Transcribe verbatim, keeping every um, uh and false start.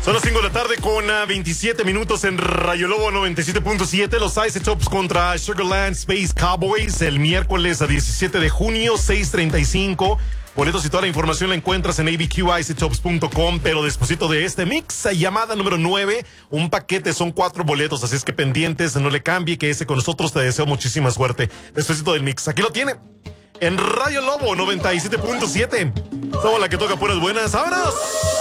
Son las cinco de la tarde con uh, veintisiete minutos en Rayo Lobo noventa y siete punto siete. Los Isotopes contra Sugarland Space Cowboys el miércoles a diecisiete de junio, seis treinta y cinco. Boletos y toda la información la encuentras en a b q isotopes punto com. Pero despuesito de este mix, llamada número nueve, un paquete, son cuatro boletos. Así es que pendientes, no le cambie, que ese con nosotros. Te deseo muchísima suerte. Despuesito del mix, aquí lo tiene. En Rayo Lobo noventa y siete punto siete. Somos la que toca puras buenas. ¡Vámonos!